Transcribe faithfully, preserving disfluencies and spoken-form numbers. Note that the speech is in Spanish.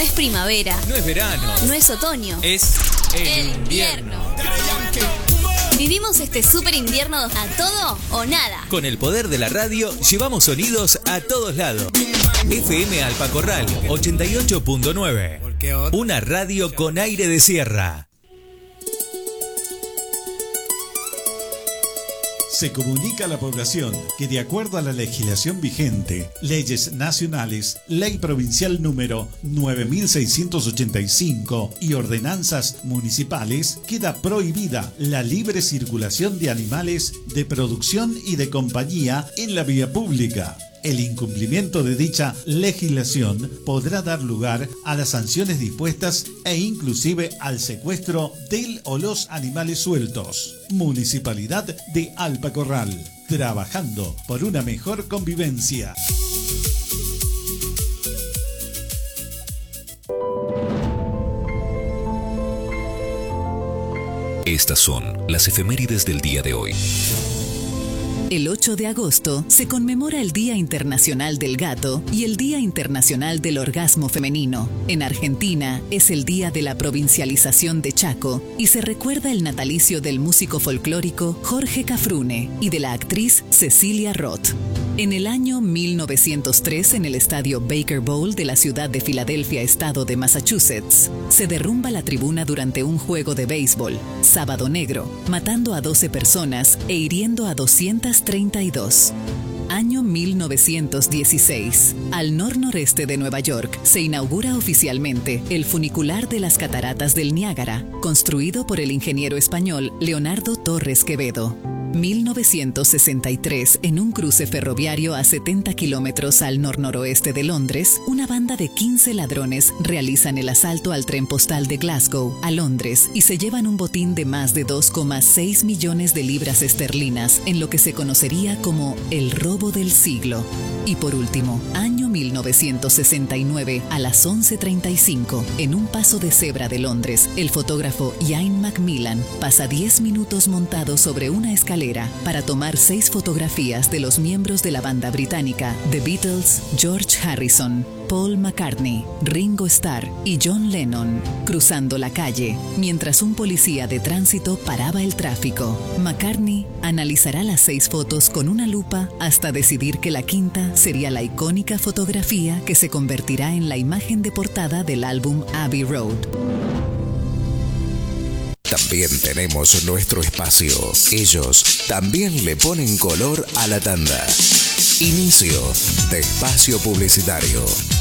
es primavera. No es verano. No es otoño. Es el, el invierno. invierno. Vivimos este super invierno a todo o nada. Con el poder de la radio, llevamos sonidos a todos lados. F M Alpacorral ochenta y ocho punto nueve. Una radio con aire de sierra. Se comunica a la población que, de acuerdo a la legislación vigente, leyes nacionales, ley provincial número nueve mil seiscientos ochenta y cinco y ordenanzas municipales, queda prohibida la libre circulación de animales de producción y de compañía en la vía pública. El incumplimiento de dicha legislación podrá dar lugar a las sanciones dispuestas e inclusive al secuestro del o los animales sueltos. Municipalidad de Alpacorral, trabajando por una mejor convivencia. Estas son las efemérides del día de hoy. El ocho de agosto se conmemora el Día Internacional del Gato y el Día Internacional del Orgasmo Femenino. En Argentina es el Día de la Provincialización de Chaco y se recuerda el natalicio del músico folclórico Jorge Cafrune y de la actriz Cecilia Roth. En el año mil novecientos tres, en el estadio Baker Bowl de la ciudad de Filadelfia, estado de Massachusetts, se derrumba la tribuna durante un juego de béisbol, Sábado Negro, matando a doce personas e hiriendo a doscientas treinta y dos. Año mil novecientos dieciséis. Al nor-noreste de Nueva York se inaugura oficialmente el funicular de las Cataratas del Niágara, construido por el ingeniero español Leonardo Torres Quevedo. mil novecientos sesenta y tres, en un cruce ferroviario a setenta kilómetros al nor-noroeste de Londres, una banda de quince ladrones realizan el asalto al tren postal de Glasgow, a Londres, y se llevan un botín de más de dos coma seis millones de libras esterlinas, en lo que se conocería como el robo del siglo. Y por último, año mil novecientos sesenta y nueve, a las once treinta y cinco, en un paso de cebra de Londres, el fotógrafo Ian Macmillan pasa diez minutos montado sobre una escalera para tomar seis fotografías de los miembros de la banda británica The Beatles, George Harrison, Paul McCartney, Ringo Starr y John Lennon, cruzando la calle, mientras un policía de tránsito paraba el tráfico. McCartney analizará las seis fotos con una lupa hasta decidir que la quinta sería la icónica fotografía que se convertirá en la imagen de portada del álbum Abbey Road. También tenemos nuestro espacio. Ellos también le ponen color a la tanda. Inicio de espacio publicitario.